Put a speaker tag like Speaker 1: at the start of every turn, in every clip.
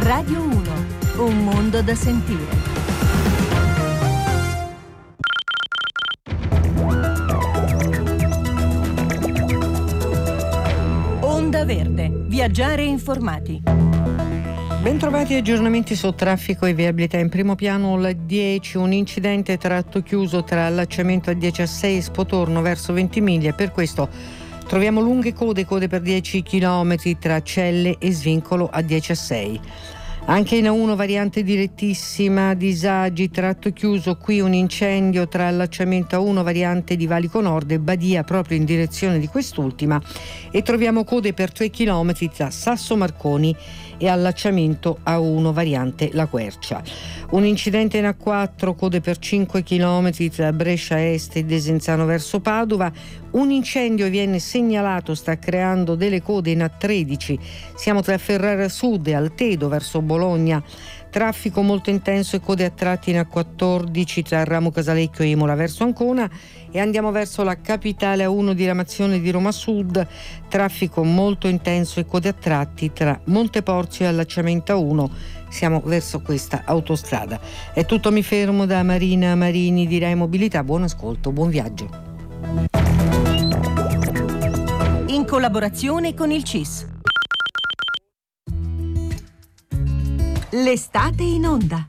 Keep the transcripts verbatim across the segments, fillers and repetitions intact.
Speaker 1: Radio uno, un mondo da sentire. Onda Verde, viaggiare informati.
Speaker 2: Bentrovati, aggiornamenti su traffico e viabilità. In primo piano la dieci, un incidente tratto chiuso tra allacciamento A dieci A sei e Spotorno verso Ventimiglia. Per questo troviamo lunghe code, code per dieci chilometri tra Celle e Svincolo A dieci A sei. Anche in A uno variante direttissima, disagi, tratto chiuso, qui un incendio tra allacciamento A uno variante di Valico Nord e Badia proprio in direzione di quest'ultima, e troviamo code per tre chilometri tra Sasso Marconi e allacciamento A uno variante La Quercia. Un incidente in A quattro, code per cinque chilometri tra Brescia Est e Desenzano verso Padova. Un incendio viene segnalato, sta creando delle code in A tredici, siamo tra Ferrara Sud e Altedo verso Bologna. Traffico molto intenso e code a tratti in A quattordici tra Ramo Casalecchio e Imola verso Ancona, e andiamo verso la capitale A uno diramazione di Roma Sud. Traffico molto intenso e code a tratti tra Monteporzio e allacciamento A uno, siamo verso questa autostrada. È tutto, mi fermo da Marina Marini di Rai Mobilità. Buon ascolto, buon viaggio.
Speaker 1: In collaborazione con il C I S. L'estate in onda.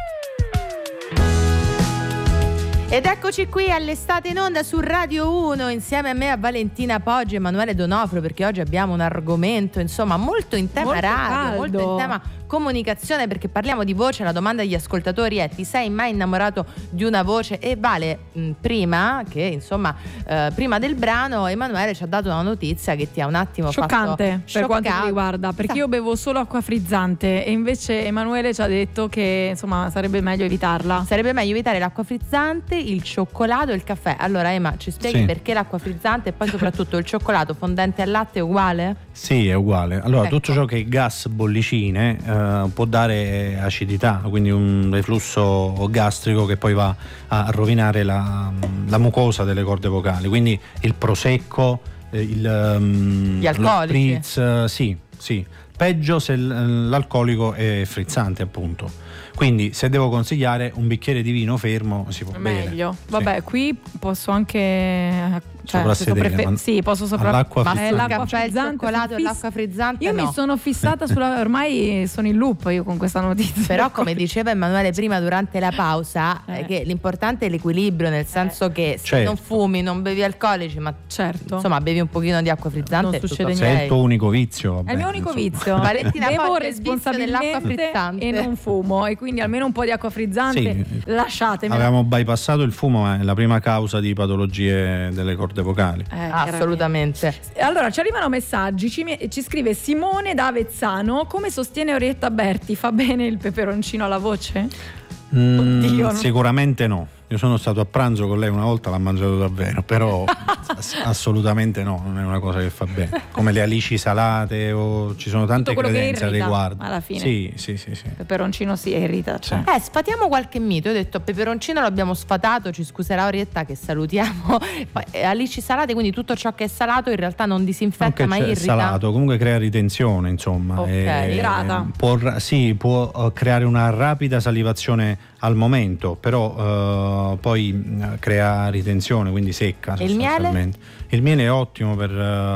Speaker 3: Ed eccoci qui all'estate in onda su Radio uno, insieme a me, a Valentina Poggi e Emanuele Donofrio, perché oggi abbiamo un argomento insomma molto in tema
Speaker 4: molto
Speaker 3: radio,
Speaker 4: caldo.
Speaker 3: molto in tema comunicazione, perché parliamo di voce. La domanda agli ascoltatori è: ti sei mai innamorato di una voce? E Vale, mh, prima che insomma eh, prima del brano Emanuele ci ha dato una notizia che ti ha un attimo
Speaker 4: scioccante
Speaker 3: fatto
Speaker 4: per quanto mi riguarda, perché io bevo solo acqua frizzante e invece Emanuele ci ha detto che insomma sarebbe meglio evitarla.
Speaker 3: Sarebbe meglio evitare l'acqua frizzante, il cioccolato e il caffè. Allora Ema, ci spieghi
Speaker 5: Sì.
Speaker 3: perché l'acqua frizzante e poi soprattutto il cioccolato fondente al latte è uguale?
Speaker 5: Sì, è uguale. Allora,
Speaker 3: Ecco.
Speaker 5: tutto ciò che è gas, bollicine, eh, può dare acidità, quindi un reflusso gastrico che poi va a rovinare la, la mucosa delle corde vocali. Quindi il prosecco, eh, il, um,
Speaker 3: Gli alcolici.
Speaker 5: lo spritz, eh, sì, sì. Peggio se l- l'alcolico è frizzante, appunto. Quindi se devo consigliare un bicchiere di vino fermo si può bere.
Speaker 4: Meglio.
Speaker 5: Sì.
Speaker 4: Vabbè, qui posso anche cioè,
Speaker 5: Soprassedere,
Speaker 4: sopra-
Speaker 5: ma-
Speaker 4: sì, posso sopra
Speaker 5: all'acqua
Speaker 3: Ma
Speaker 5: frizzante.
Speaker 3: sul
Speaker 4: l'acqua
Speaker 3: caffè, il
Speaker 4: frizzante,
Speaker 3: cioccolato e
Speaker 4: sono fiss-
Speaker 3: l'acqua frizzante
Speaker 4: Io
Speaker 3: no.
Speaker 4: mi sono fissata sulla ormai sono in loop io con questa notizia.
Speaker 3: Però come diceva Emanuele prima durante la pausa,
Speaker 4: Eh.
Speaker 3: eh, che l'importante è l'equilibrio, nel senso che se
Speaker 5: Certo.
Speaker 3: non fumi, non bevi alcolici, ma
Speaker 4: certo.
Speaker 3: insomma bevi un pochino di acqua frizzante,
Speaker 4: Non
Speaker 3: è tutto
Speaker 4: succede
Speaker 3: ok.
Speaker 5: Se è il tuo unico vizio, vabbè,
Speaker 4: È il mio unico
Speaker 5: insomma.
Speaker 4: vizio.
Speaker 3: Valentina
Speaker 4: Bevo
Speaker 3: Poggi è il vizio dell'acqua
Speaker 4: responsabilmente
Speaker 3: frizzante.
Speaker 4: e non fumo, e quindi almeno un po' di acqua frizzante
Speaker 5: Sì.
Speaker 4: lasciatemela.
Speaker 5: Avevamo bypassato il fumo, ma è la prima causa di patologie delle corde vocali.
Speaker 4: Eh,
Speaker 3: Assolutamente.
Speaker 4: Allora ci arrivano messaggi, ci, ci scrive Simone da Avezzano: come sostiene Orietta Berti, fa bene il peperoncino alla voce?
Speaker 5: Mm,
Speaker 4: Oddio, no.
Speaker 5: Sicuramente no. Io sono stato a pranzo con lei una volta, l'ha mangiato davvero, però ass- assolutamente no, non è una cosa che fa bene. Come le alici salate, o ci sono tante
Speaker 4: Tutto quello che
Speaker 5: credenze al
Speaker 4: irrita,
Speaker 5: riguardo.
Speaker 4: alla fine.
Speaker 5: Sì, sì, sì, sì.
Speaker 4: Peperoncino si irrita, cioè.
Speaker 3: Eh, sfatiamo qualche mito. Io ho detto peperoncino l'abbiamo sfatato, ci scuserà Orietta che salutiamo. Poi, eh, alici salate, quindi tutto ciò che è salato in realtà non disinfetta
Speaker 5: Anche
Speaker 3: ma
Speaker 5: c'è
Speaker 3: irrita.
Speaker 5: salato, comunque crea ritenzione, insomma.
Speaker 3: Ok,
Speaker 5: E-
Speaker 4: idrata.
Speaker 5: Può, ra- sì, può eh, creare una rapida salivazione al momento, però eh, poi eh, crea ritenzione, quindi secca
Speaker 3: E il miele?
Speaker 5: sostanzialmente. Il miele è ottimo per,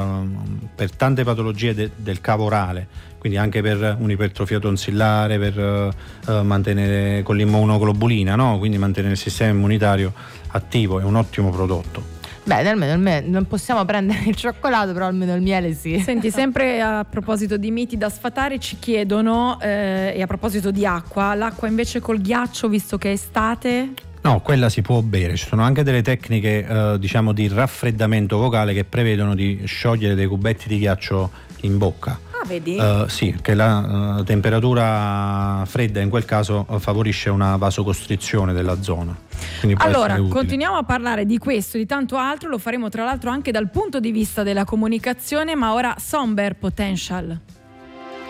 Speaker 5: eh, per tante patologie de- del cavo orale, quindi anche per un'ipertrofia tonsillare, per eh, mantenere con l'immunoglobulina, no? Quindi mantenere il sistema immunitario attivo, è un ottimo prodotto.
Speaker 3: Beh, almeno il miele, non possiamo prendere il cioccolato, però almeno il miele sì.
Speaker 4: Senti, sempre a proposito di miti da sfatare, ci chiedono, eh, e a proposito di acqua, l'acqua invece col ghiaccio, visto che è estate?
Speaker 5: No, quella si può bere. Ci sono anche delle tecniche eh, diciamo di raffreddamento vocale che prevedono di sciogliere dei cubetti di ghiaccio in bocca.
Speaker 4: Ah, vedi?
Speaker 5: Eh, sì, che la eh, temperatura fredda in quel caso eh, favorisce una vasocostrizione della zona. Quindi può
Speaker 4: Allora,
Speaker 5: essere utile.
Speaker 4: continuiamo a parlare di questo e di tanto altro, lo faremo tra l'altro anche dal punto di vista della comunicazione, ma ora Somber Potential.